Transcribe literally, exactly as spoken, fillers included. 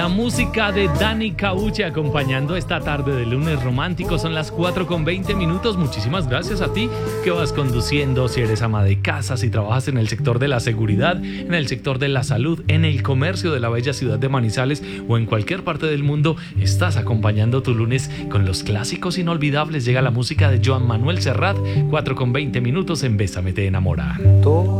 La música de Dani Cauche acompañando esta tarde de lunes romántico. Son las cuatro con veinte minutos. Muchísimas gracias a ti que vas conduciendo, si eres ama de casa, si trabajas en el sector de la seguridad, en el sector de la salud, en el comercio de la bella ciudad de Manizales o en cualquier parte del mundo. Estás acompañando tu lunes con los clásicos inolvidables. Llega la música de Joan Manuel Serrat, cuatro con veinte minutos en Bésame te enamora.